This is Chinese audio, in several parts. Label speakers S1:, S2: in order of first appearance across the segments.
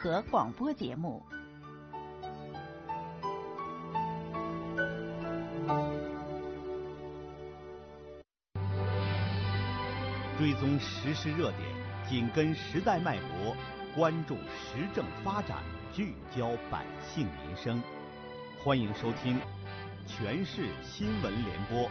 S1: 合广播节目。
S2: 追踪时事热点，紧跟时代脉搏，关注时政发展，聚焦百姓民生。欢迎收听全市新闻联播。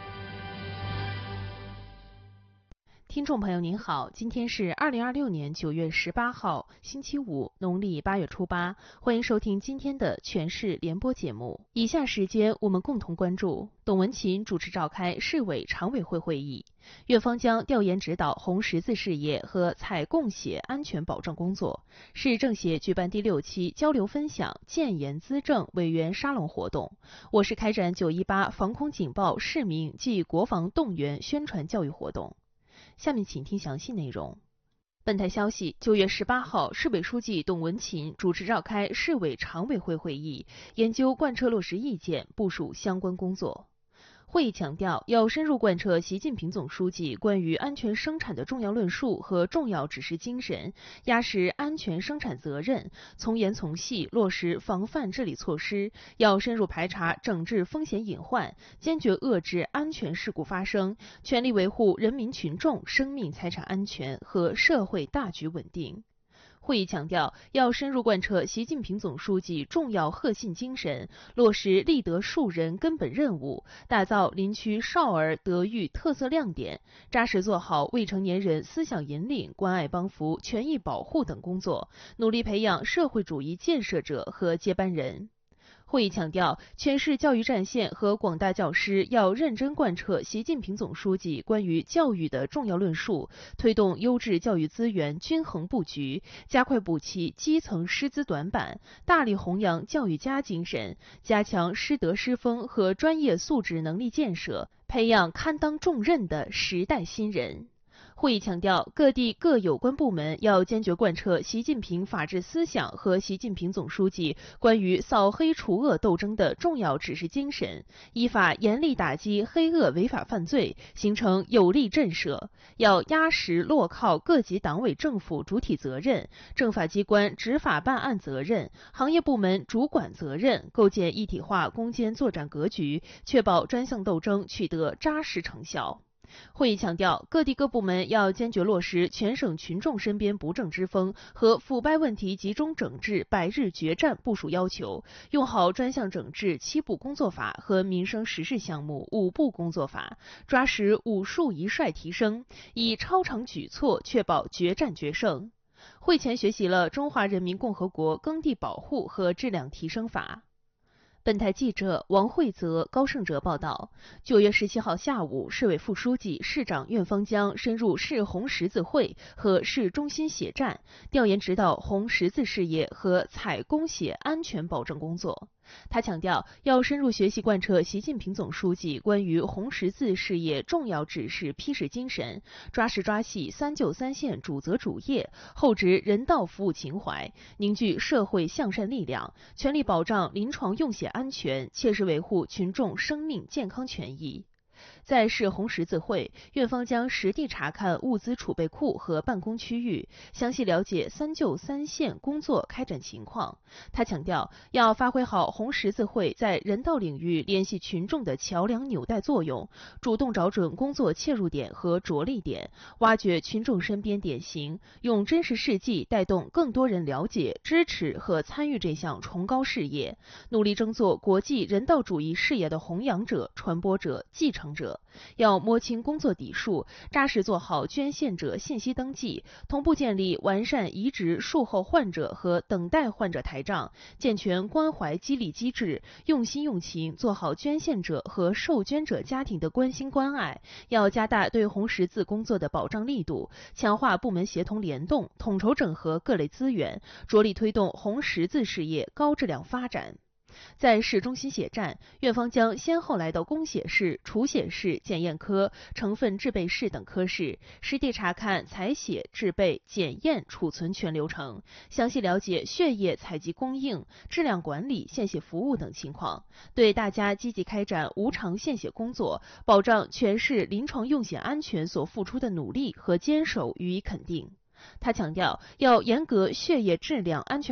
S3: 听众朋友您好，今天是2026年9月18号，星期五，农历8月初8，欢迎收听今天的全市联播节目。以下时间我们共同关注：董文琴主持召开市委常委会会议，院方将调研指导红十字事业和采供血安全保障工作。市政协举办第6期交流分享建言资政委员沙龙活动。我市开展918防空警报市民暨国防动员宣传教育活动。下面请听详细内容。本台消息，9月18号，市委书记董文琴主持召开市委常委会会议，研究贯彻落实意见，部署相关工作。会议强调，要深入贯彻习近平总书记关于安全生产的重要论述和重要指示精神，压实安全生产责任，从严从细落实防范治理措施，要深入排查整治风险隐患，坚决遏制安全事故发生，全力维护人民群众生命财产安全和社会大局稳定。会议强调，要深入贯彻习近平总书记重要核心精神，落实立德树人根本任务，打造林区少儿德育特色亮点，扎实做好未成年人思想引领、关爱帮扶、权益保护等工作，努力培养社会主义建设者和接班人。会议强调，全市教育战线和广大教师要认真贯彻习近平总书记关于教育的重要论述，推动优质教育资源均衡布局，加快补齐基层师资短板，大力弘扬教育家精神，加强师德师风和专业素质能力建设，培养堪当重任的时代新人。会议强调，各地各有关部门要坚决贯彻习近平法治思想和习近平总书记关于扫黑除恶斗争的重要指示精神，依法严厉打击黑恶违法犯罪，形成有力震慑。要压实落靠各级党委政府主体责任、政法机关执法办案责任、行业部门主管责任，构建一体化攻坚作战格局，确保专项斗争取得扎实成效。会议强调，各地各部门要坚决落实全省群众身边不正之风和腐败问题集中整治100日决战部署要求，用好专项整治7步工作法和民生实事项目5步工作法，抓实5数1帅提升，以超常举措确保决战决胜。会前学习了《中华人民共和国耕地保护和质量提升法》。本台记者王慧泽、高胜哲报道，9月17号下午，市委副书记、市长院方将深入市红十字会和市中心血站，调研指导红十字事业和采供血安全保障工作。他强调，要深入学习贯彻习近平总书记关于红十字事业重要指示批示精神，抓实抓细3救3线主责主业，厚植人道服务情怀，凝聚社会向善力量，全力保障临床用血安全，切实维护群众生命健康权益。在市红十字会，院方将实地查看物资储备库和办公区域，详细了解3救3线工作开展情况。他强调，要发挥好红十字会在人道领域联系群众的桥梁纽带作用，主动找准工作切入点和着力点，挖掘群众身边典型，用真实事迹带动更多人了解、支持和参与这项崇高事业，努力争做国际人道主义事业的弘扬者、传播者、继承者。要摸清工作底数，扎实做好捐献者信息登记，同步建立完善移植术后患者和等待患者台账，健全关怀激励机制，用心用情做好捐献者和受捐者家庭的关心关爱。要加大对红十字工作的保障力度，强化部门协同联动，统筹整合各类资源，着力推动红十字事业高质量发展。在市中心血站，院方将先后来到供血室、储血室、检验科、成分制备室等科室，实地查看采血、制备、检验、储存全流程，详细了解血液采集供应、质量管理、献血服务等情况，对大家积极开展无偿献血工作，保障全市临床用血安全所付出的努力和坚守予以肯定。他强调，要严格血液质量安全